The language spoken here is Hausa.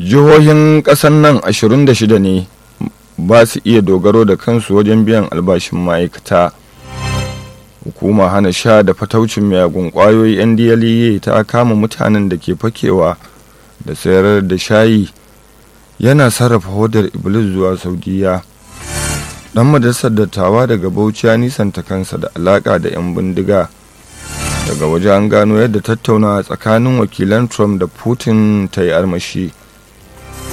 jihohin ƙasar nan 26 ne ba su iya dogaro da kansu wajen biyan albashin ma'aikata. Hukuma hana sha da fataucin miyagun ƙwayoyi NDLEA ta kama mutanen da ke fakewa da sayar da shayi yana sarrafa hodar iblis zuwa Saudiya. Dan majalisar dattawa daga Bauchi ya nisanta kansa da alaka da 'yan bindiga. Daga waje an gano yadda tattaunawa tsakanin wakilan Trump da Putin ta yi armashi.